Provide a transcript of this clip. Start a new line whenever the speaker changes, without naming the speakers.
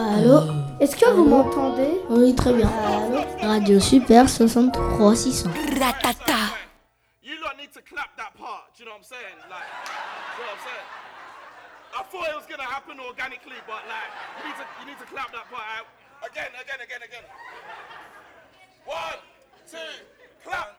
Allô? Est-ce que vous m'entendez?
Oui, très bien.
Allô?
Radio Super 63 600.
Ratata. You lot need to clap that part. Do you know what I'm saying? Like, do you know what I'm saying? I thought it was gonna happen organically, but like, you need to clap that part out. Again. 1, 2, clap.